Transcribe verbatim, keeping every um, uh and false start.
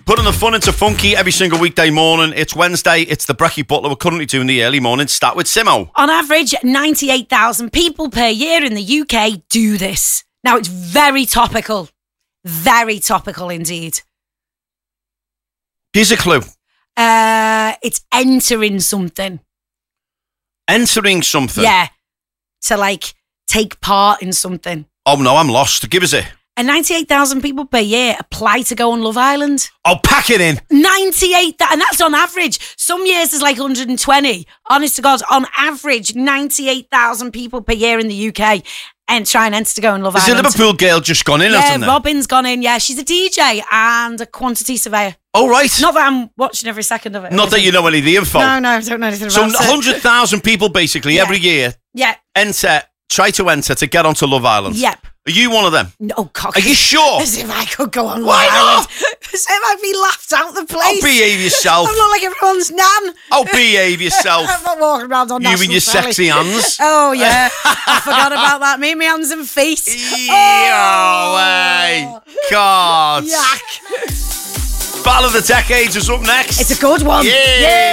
Putting the fun into funky every single weekday morning. It's Wednesday. It's the Brekkie Butler. We're currently doing the early morning stat with Simo. On average, ninety-eight thousand people per year in the U K do this. Now, it's very topical. Very topical indeed. Here's a clue. Uh, it's entering something. Entering something? Yeah. To, like, take part in something. Oh, no, I'm lost. Give us it. And ninety-eight thousand people per year apply to go on Love Island. Oh, pack it in. ninety-eight, and that's on average. Some years there's like one hundred twenty. Honest to God, on average, ninety-eight thousand people per year in the U K and try and enter to go on Love Is Island. the Liverpool girl just gone in, yeah, hasn't there? Robin's gone in, yeah. She's a D J and a quantity surveyor. Oh, right. Not that I'm watching every second of it. Not that you know any of the info. No, no, I don't know anything so about it. So one hundred thousand people basically yeah. every year yeah. enter, try to enter to get onto Love Island. Yep. Are you one of them? No, cock. Are you sure? As if I could go on Love Why Island. not? As if I'd be laughed out the place. Oh, behave yourself. I'm not like everyone's nan. Oh, behave yourself. I'm not walking around on You national and your telly. sexy hands. Oh, yeah. I forgot about that. Me and my hands and feet. Oh, way. God. Yuck. Battle of the Decades is up next. It's a good one. Yeah. yeah.